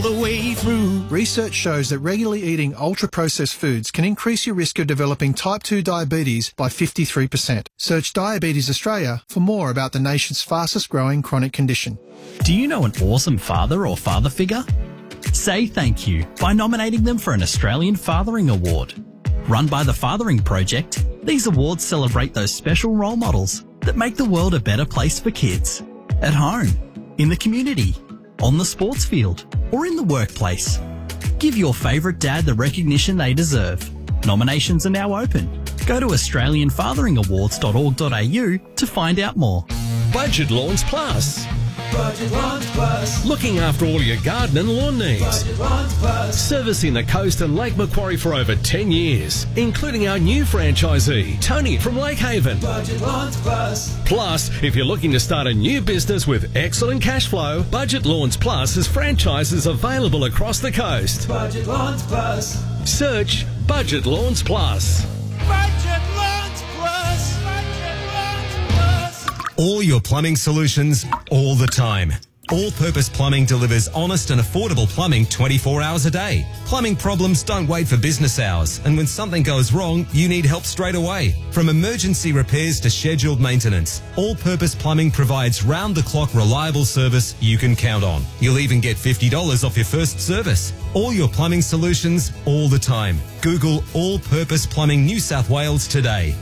the way through. Research shows that regularly eating ultra-processed foods can increase your risk of developing type 2 diabetes by 53%. Search Diabetes Australia for more about the nation's fastest growing chronic condition. Do you know an awesome father or father figure? Say thank you by nominating them for an Australian Fathering Award. Run by the Fathering Project, these awards celebrate those special role models that make the world a better place for kids. At home, in the community, on the sports field, or in the workplace. Give your favourite dad the recognition they deserve. Nominations are now open. Go to australianfatheringawards.org.au to find out more. Budget Lawns Plus. Budget Lawns Plus. Looking after all your garden and lawn needs. Budget Lawns Plus. Servicing the coast and Lake Macquarie for over 10 years, including our new franchisee, Tony from Lake Haven. Budget Lawns Plus. Plus, if you're looking to start a new business with excellent cash flow, Budget Lawns Plus has franchises available across the coast. Budget Lawns Plus. Search Budget Lawns Plus. Budget Lawns Plus. Budget Lawns Plus. All your plumbing solutions, all the time. All Purpose Plumbing delivers honest and affordable plumbing 24 hours a day. Plumbing problems don't wait for business hours, and when something goes wrong, you need help straight away. From emergency repairs to scheduled maintenance, All Purpose Plumbing provides round-the-clock reliable service you can count on. You'll even get $50 off your first service. All your plumbing solutions, all the time. Google All Purpose Plumbing New South Wales today.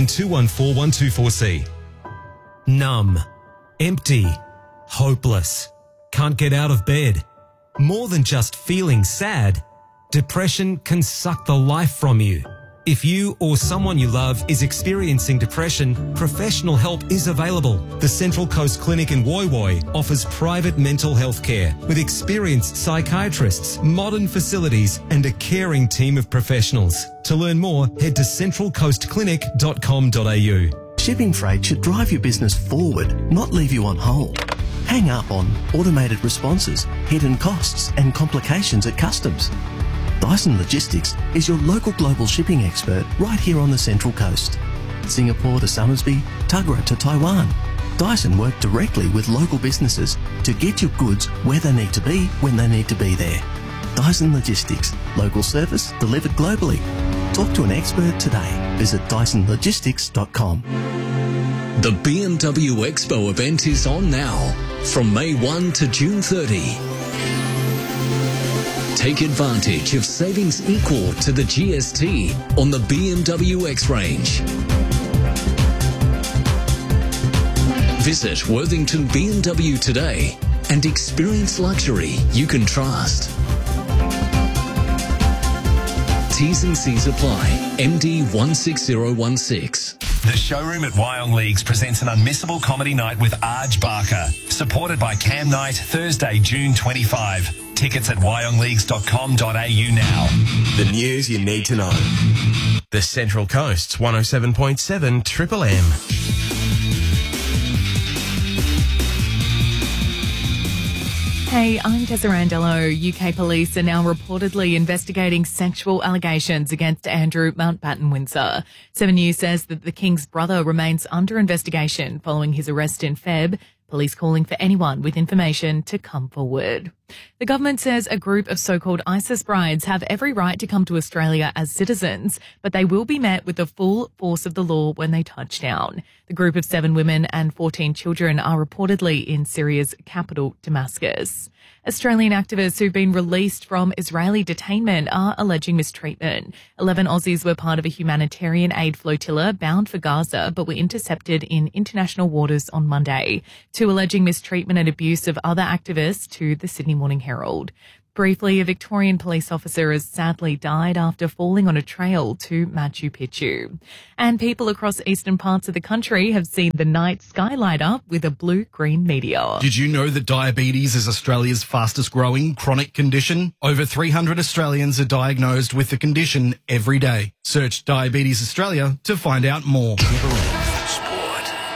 LN214124C. Numb. Empty. Hopeless. Can't get out of bed. More than just feeling sad, depression can suck the life from you. If you or someone you love is experiencing depression, professional help is available. The Central Coast Clinic in Woy Woy offers private mental health care with experienced psychiatrists, modern facilities and a caring team of professionals. To learn more, head to centralcoastclinic.com.au. Shipping freight should drive your business forward, not leave you on hold. Hang up on automated responses, hidden costs and complications at customs. Dyson Logistics is your local global shipping expert right here on the Central Coast. Singapore to Somersby, Tuggerah to Taiwan. Dyson work directly with local businesses to get your goods where they need to be when they need to be there. Dyson Logistics, local service delivered globally. Talk to an expert today. Visit dysonlogistics.com. The BMW Expo event is on now, from May 1 to June 30. Take advantage of savings equal to the GST on the BMW X range. Visit Worthington BMW today and experience luxury you can trust. T's and C's apply. MD 16016. The showroom at Wyong Leagues presents an unmissable comedy night with Arj Barker, supported by Cam Night, Thursday, June 25. Tickets at wyongleagues.com.au now. The news you need to know. The Central Coast's 107.7 Triple M. Hey, I'm Tessa Randello. UK police are now reportedly investigating sexual allegations against Andrew Mountbatten-Windsor. 7 News says that the King's brother remains under investigation following his arrest in Feb. Police calling for anyone with information to come forward. The government says a group of so-called ISIS brides have every right to come to Australia as citizens, but they will be met with the full force of the law when they touch down. The group of 7 women and 14 children are reportedly in Syria's capital, Damascus. Australian activists who've been released from Israeli detainment are alleging mistreatment. 11 Aussies were part of a humanitarian aid flotilla bound for Gaza but were intercepted in international waters on Monday. 2 alleging mistreatment and abuse of other activists to the Sydney Morning Herald. Briefly, a Victorian police officer has sadly died after falling on a trail to Machu Picchu. And people across eastern parts of the country have seen the night sky light up with a blue-green meteor. Did you know that diabetes is Australia's fastest growing chronic condition? Over 300 Australians are diagnosed with the condition every day. Search Diabetes Australia to find out more. Sport.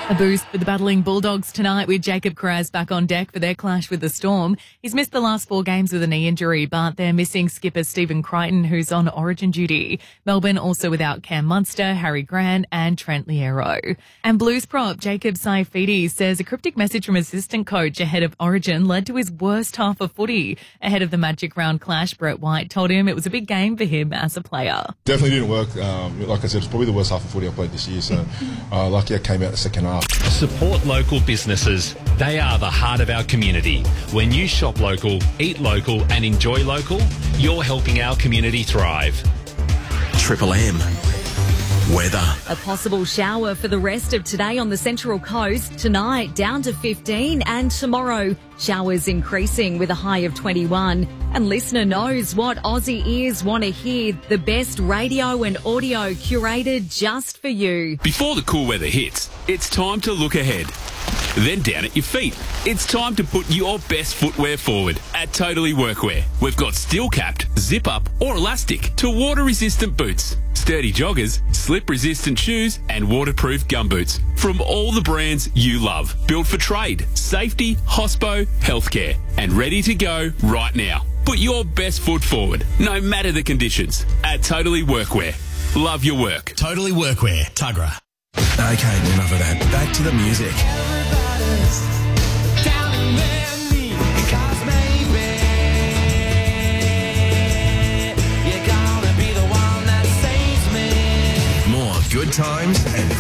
A boost for the battling Bulldogs tonight with Jacob Kiraz back on deck for their clash with the Storm. He's missed the last 4 games with a knee injury, but they're missing skipper Stephen Crichton, who's on origin duty. Melbourne also without Cam Munster, Harry Grant and Trent Liero. And Blues prop Jacob Saifidi says a cryptic message from assistant coach ahead of origin led to his worst half of footy. Ahead of the Magic Round clash, Brett White told him it was a big game for him as a player. Definitely didn't work. Like I said, it's probably the worst half of footy I played this year, so lucky I came out the second half. Support local businesses. They are the heart of our community. When you shop local, eat local and enjoy local, you're helping our community thrive. Triple M. Weather. A possible shower for the rest of today on the Central Coast. Tonight, down to 15, and tomorrow, showers increasing with a high of 21. And listener knows what Aussie ears want to hear. The best radio and audio curated just for you. Before the cool weather hits, it's time to look ahead. Then down at your feet. It's time to put your best footwear forward at Totally Workwear. We've got steel-capped, zip-up or elastic to water-resistant boots, sturdy joggers, slip-resistant shoes and waterproof gumboots from all the brands you love. Built for trade, safety, hospo, healthcare and ready to go right now. Put your best foot forward, no matter the conditions, at Totally Workwear. Love your work. Totally Workwear, Tuggerah. Okay, enough of that. Back to the music. More good times and